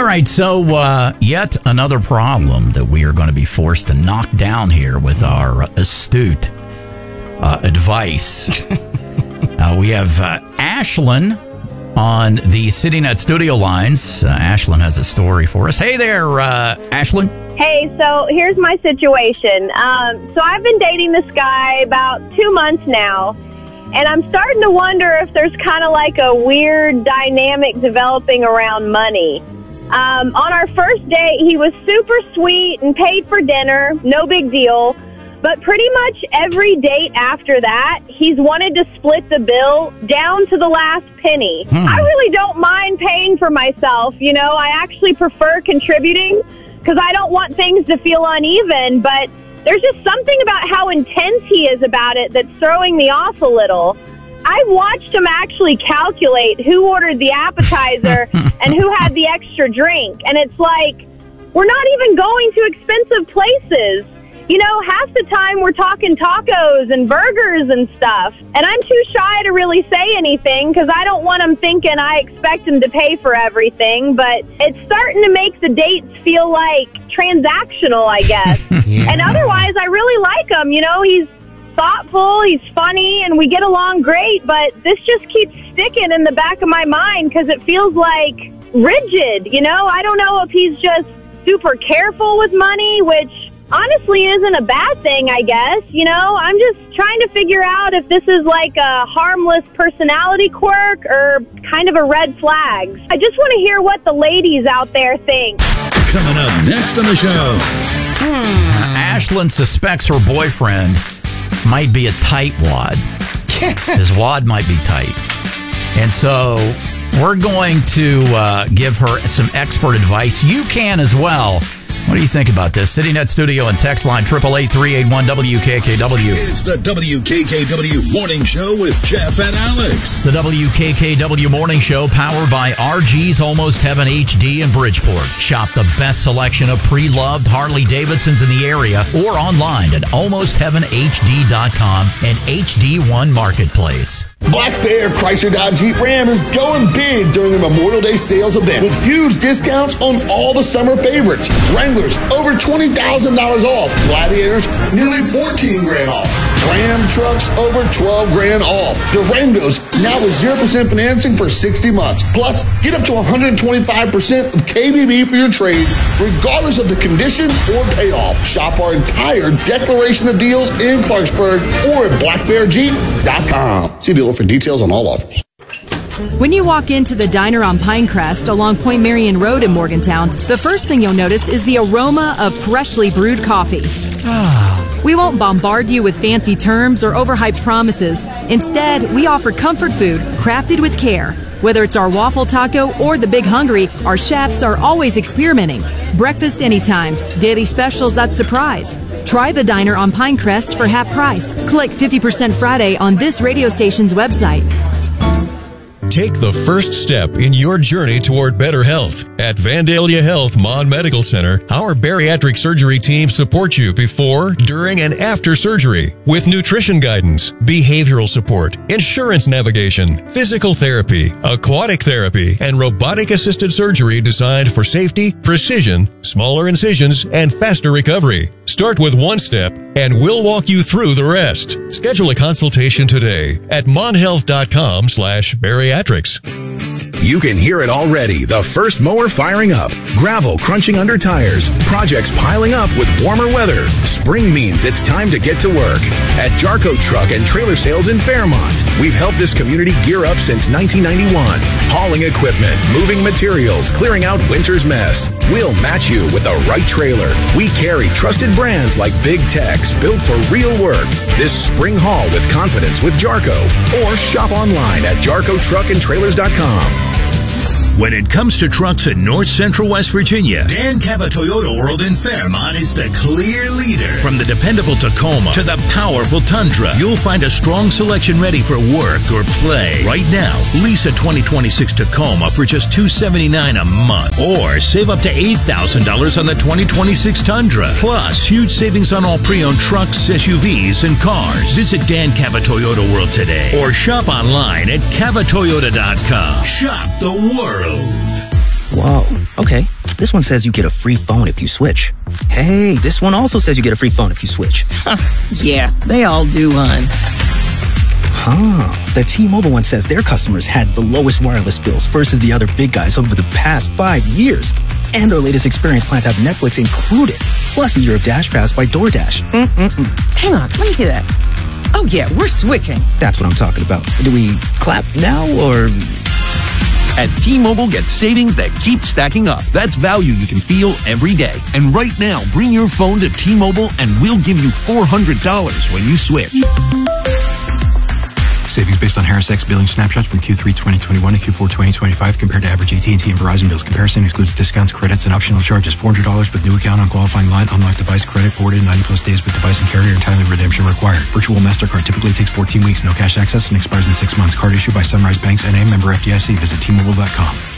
right, so yet another problem that we are going to be forced to knock down here with our astute advice. We have Ashlyn on the CityNet studio lines. Ashlyn has a story for us. Hey there, Ashlyn. Hey, so here's my situation. So I've been dating this guy about 2 months now, and I'm starting to wonder if there's kind of like a weird dynamic developing around money. On our first date, he was super sweet and paid for dinner, no big deal. But pretty much every date after that, he's wanted to split the bill down to the last penny. I really don't mind paying for myself. You know, I actually prefer contributing because I don't want things to feel uneven. But there's just something about how intense he is about it that's throwing me off a little. I've watched him actually calculate who ordered the appetizer and who had the extra drink. And it's like, we're not even going to expensive places. You know, half the time we're talking tacos and burgers and stuff. And I'm too shy to really say anything because I don't want him thinking I expect him to pay for everything. But it's starting to make the dates feel like transactional, I guess. Yeah. And otherwise, I really like him. You know, he's thoughtful, he's funny, and we get along great. But this just keeps sticking in the back of my mind because it feels like rigid. You know, I don't know if he's just super careful with money, which honestly isn't a bad thing, I guess. You know, I'm just trying to figure out if this is like a harmless personality quirk or kind of a red flag. I just want to hear what the ladies out there think. Coming up next on the show. Ashlyn suspects her boyfriend might be a tightwad. His wad might be tight. And so we're going to give her some expert advice. You can as well. What do you think about this? CityNet Studio and text line 888-381-WKKW. It's the WKKW Morning Show with Jeff and Alex. The WKKW Morning Show powered by RG's Almost Heaven HD in Bridgeport. Shop the best selection of pre-loved Harley-Davidsons in the area or online at almostheavenhd.com and HD1 Marketplace. Black Bear Chrysler Dodge Jeep Ram is going big during the Memorial Day sales event with huge discounts on all the summer favorites. Wranglers, over $20,000 off. Gladiators, nearly $14,000 off. Ram trucks, over $12,000 off. Durangos, now with 0% financing for 60 months. Plus, get up to 125% of KBB for your trade, regardless of the condition or payoff. Shop our entire declaration of deals in Clarksburg or at blackbearjeep.com. See dealer for details on all offers. When you walk into the diner on Pinecrest along Point Marion Road in Morgantown, the first thing you'll notice is the aroma of freshly brewed coffee. We won't bombard you with fancy terms or overhyped promises. Instead, we offer comfort food crafted with care. Whether it's our waffle taco or the Big Hungry, our chefs are always experimenting. Breakfast anytime, daily specials that surprise. Try the diner on Pinecrest for half price. Click 50% Friday on this radio station's website. Take the first step in your journey toward better health. At Vandalia Health Mon Medical Center, our bariatric surgery team supports you before, during, and after surgery with nutrition guidance, behavioral support, insurance navigation, physical therapy, aquatic therapy, and robotic-assisted surgery designed for safety, precision, smaller incisions, and faster recovery. Start with one step, and we'll walk you through the rest. Schedule a consultation today at monhealth.com/bariatrics. You can hear it already. The first mower firing up. Gravel crunching under tires. Projects piling up with warmer weather. Spring means it's time to get to work. At Jarco Truck and Trailer Sales in Fairmont, we've helped this community gear up since 1991. Hauling equipment, moving materials, clearing out winter's mess. We'll match you with the right trailer. We carry trusted brands like Big Tex, built for real work. This spring haul with confidence with Jarco. Or shop online at jarcotruckandtrailers.com. When it comes to trucks in North Central West Virginia, Dan Cava Toyota World in Fairmont is the clear leader. From the dependable Tacoma to the powerful Tundra, you'll find a strong selection ready for work or play. Right now, lease a 2026 Tacoma for just $279 a month, or save up to $8,000 on the 2026 Tundra. Plus, huge savings on all pre-owned trucks, SUVs, and cars. Visit Dan Cava Toyota World today, or shop online at cavatoyota.com. Shop the world. Wow. Okay, This one says you get a free phone if you switch. Hey, this one also says you get a free phone if you switch. Yeah, they all do, hon. The T-Mobile one says their customers had the lowest wireless bills versus the other big guys over the past 5 years. And their latest experience plans have Netflix included, plus a year of Dash Pass by DoorDash. Hang on, let me see that. Oh yeah, we're switching. That's what I'm talking about. Do we clap now or... At T-Mobile, get savings that keep stacking up. That's value you can feel every day. And right now, bring your phone to T-Mobile and we'll give you $400 when you switch. Savings based on Harris X billing snapshots from Q3 2021 to Q4 2025 compared to average AT&T and Verizon bills. Comparison excludes discounts, credits, and optional charges. $400 with new account on qualifying line. Unlocked device credit ported 90-plus days with device and carrier and timely redemption required. Virtual MasterCard typically takes 14 weeks. No cash access and expires in 6 months. Card issued by Sunrise Banks N.A. Member FDIC. Visit T-Mobile.com.